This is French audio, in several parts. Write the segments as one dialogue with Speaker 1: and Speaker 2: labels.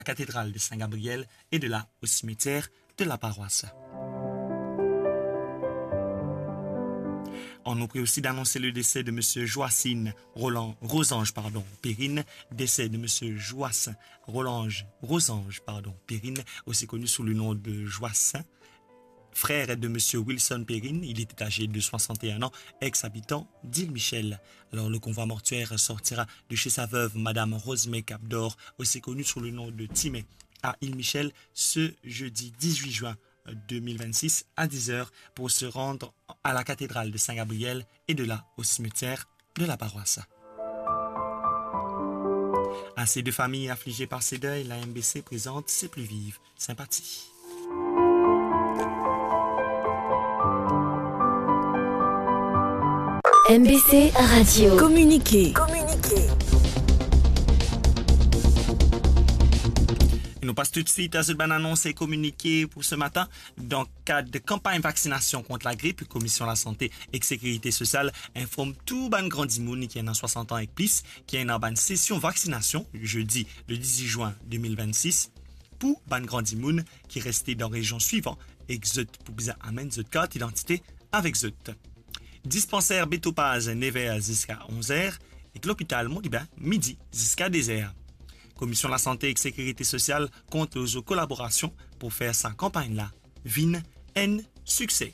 Speaker 1: cathédrale de Saint-Gabriel et de là au cimetière de la paroisse. On nous prie aussi d'annoncer le décès de M. Joacine Rosange Périne, décès de M. Rosange Périne, aussi connu sous le nom de Joassin, frère de M. Wilson Périne. Il était âgé de 61 ans, ex-habitant d'Île-Michel. Alors le convoi mortuaire sortira de chez sa veuve, Madame Rosemée Capdor, aussi connue sous le nom de Timé, à Île-Michel, ce jeudi 18 juin 2026 à 10h pour se rendre à la cathédrale de Saint-Gabriel et de là au cimetière de la paroisse. À ces deux familles affligées par ces deuils, la MBC présente ses plus vives sympathies.
Speaker 2: MBC Radio.
Speaker 3: Communiquer.
Speaker 1: Et nous passons tout de suite à cette bonne annonce et communiqué pour ce matin. Dans le cadre de campagne vaccination contre la grippe, la Commission de la Santé et de Sécurité sociale informe tout ban grand monde qui est dans 60 ans et plus, qui est dans une session vaccination, jeudi le 18 juin 2026, pour ban grand monde qui est resté dans la région suivante, exot pour bien amener cette carte d'identité avec zot. Dispensaire Bétopaz, 9h jusqu'à 11h, et l'hôpital Mondibin, midi jusqu'à 10h. Commission de la Santé et de Sécurité sociale compte aux collaborations pour faire sa campagne-là. Vin en succès.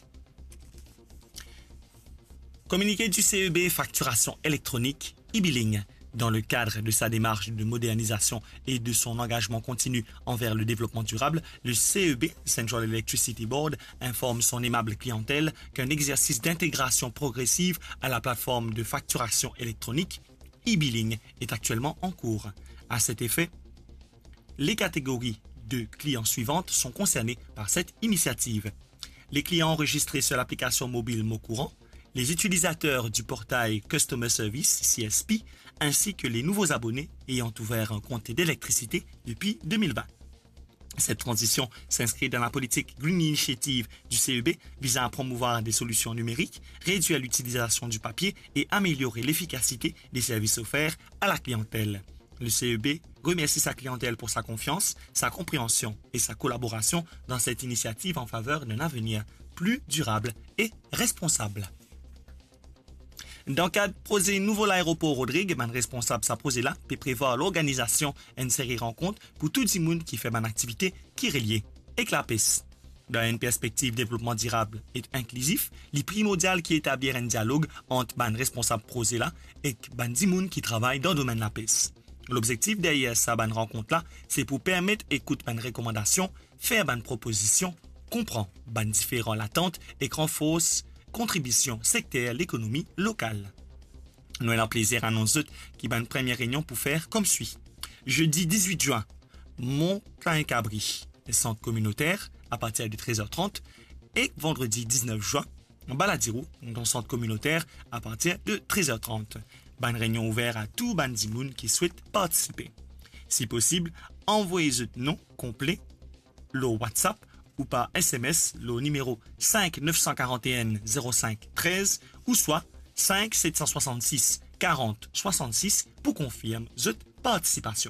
Speaker 1: Communiqué du CEB facturation électronique e-billing. Dans le cadre de sa démarche de modernisation et de son engagement continu envers le développement durable, le CEB, Central Electricity Board, informe son aimable clientèle qu'un exercice d'intégration progressive à la plateforme de facturation électronique e-billing est actuellement en cours. À cet effet, les catégories de clients suivantes sont concernées par cette initiative. Les clients enregistrés sur l'application mobile Mot Courant, les utilisateurs du portail Customer Service, CSP, ainsi que les nouveaux abonnés ayant ouvert un compte d'électricité depuis 2020. Cette transition s'inscrit dans la politique Green Initiative du CEB visant à promouvoir des solutions numériques, réduire l'utilisation du papier et améliorer l'efficacité des services offerts à la clientèle. Le CEB remercie sa clientèle pour sa confiance, sa compréhension et sa collaboration dans cette initiative en faveur d'un avenir plus durable et responsable. Dans le cadre projet nouveau l'aéroport Rodrigue, man responsable sa projet là peut prévoir l'organisation d'une série de rencontres pour tout le monde qui fait une activité qui est reliée avec la PES. Dans une perspective développement durable et inclusif, il est primordial qui établir un dialogue entre man responsable projet là et ban monde qui travaille dans le domaine de la PES. L'objectif derrière sa ban rencontre là, c'est pour permettre écoute ban recommandations, faire ban propositions, comprendre ban différents attentes et renforcer contribution secteur l'économie locale. Nous avons plaisir à nous autres qui va une première réunion pour faire comme suit. Jeudi 18 juin, Mont-Plain-Cabri, le centre communautaire, à partir de 13h30. Et vendredi 19 juin, Baladirou, dans le centre communautaire, à partir de 13h30. Une réunion ouverte à tout bandimoun qui souhaite participer. Si possible, envoyez votre nom complet, le WhatsApp, ou par SMS, le numéro 5 941 05 13 ou soit 5 766 40 66 pour confirmer votre participation.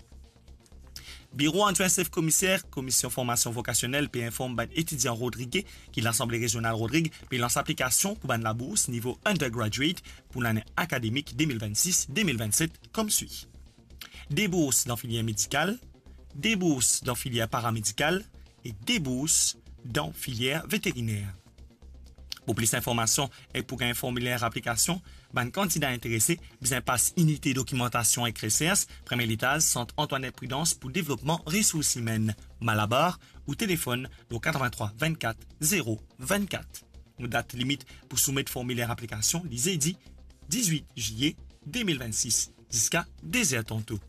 Speaker 1: Bureau Antoine Chef Commissaire, Commission Formation Vocationnelle, puis informe étudiant Rodrigue, qui l'Assemblée régionale Rodrigue, puis lance application pour la bourse niveau undergraduate pour l'année académique 2026-2027 comme suit. Des bourses dans filière médicale, des bourses dans filière paramédicale, et des bourses dans filière vétérinaire. Pour plus d'informations et pour un formulaire application, un candidat intéressé besoin passe unité documentation et recherche, premier étage, Centre Antoinette Prudence pour développement ressources humaines, Malabar ou téléphone au 83 24 0 24. Date limite pour soumettre formulaire application, lisez dit 18 juillet 2026 jusqu'à 10h tantôt.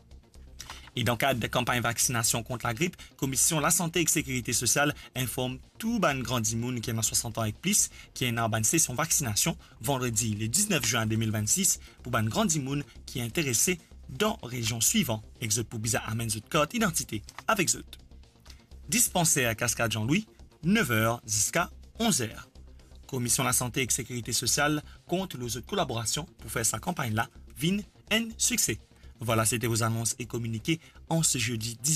Speaker 1: Et dans le cadre de campagne vaccination contre la grippe, Commission de la Santé et de Sécurité sociale informe tout ban grand monde qui est dans 60 ans et plus, qui est dans une session vaccination vendredi le 19 juin 2026 pour ban grand monde qui est intéressé dans la région suivante. Exot pour bizarre amène votre carte d'identité avec zot. Dispensaire Cascade Jean-Louis, 9h jusqu'à 11h. Commission de la Santé et de Sécurité sociale compte les autres collaborations pour faire sa campagne-là, vin en succès. Voilà, c'était vos annonces et communiqués en ce jeudi 10